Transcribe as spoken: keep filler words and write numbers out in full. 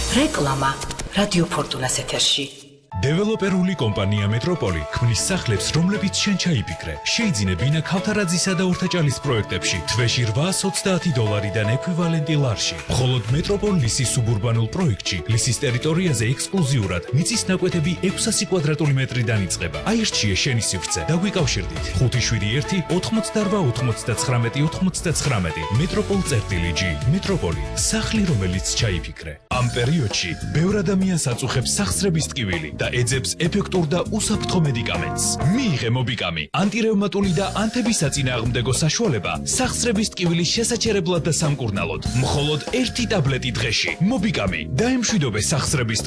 რეკლამა რადიო ფორტუნას ეთერში. დეველოპერული კომპანია მეტროპოლი ქმნის სახლებს, რომლებიც შენ ჩაიფიქრე. შეიძინე ბინა ქავთარაძისა და ორთაჭალის პროექტებში თვეში რვაას ოცდაათი დოლარიდან ექვივალენტი ლარში. მხოლოდ მეტროპოლ ლისის სუბურბანულ პროექტში ლისის ტერიტორიაზე ექსკლუზიურად მიწის ნაკვეთები ექვსასი კვადრატული მეტრიდან იწყება. აირჩიე შენი სივრცე. დაგვიკავშირდით ხუთი შვიდი ერთი ოთხმოცდარვა ოთხმოცდაცხრამეტი ოთხმოცდაცხრამეტი მეტროპოლ წერტილი ჯი. მეტროპოლი სახლი, რომელიც ჩაიფიქრე. ამ პერიოდში ბევრ ადამიანს აწუხებს სახსრების ტკივილი და ეძებს ეფექტურ და უსაფრთხო მედიკამენტს. მიიღე მობიკამი, ანტირევმატული და ანთებისაწინააღმდეგო საშუალება სახსრების ტკივილის შესაჩერებლად და სამკურნალოდ. მხოლოდ ერთი ტაბლეტი დღეში. მობიკამი დაემშვიდობე სახსრების